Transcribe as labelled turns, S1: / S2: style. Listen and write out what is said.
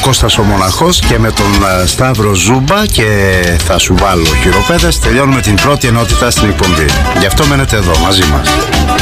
S1: Κώστας ο Μοναχός και με τον Σταύρο Ζούμπα και θα σου βάλω χειροπέδες τελειώνουμε την πρώτη ενότητα στην εκπομπή. Γι' αυτό μένετε εδώ μαζί μας.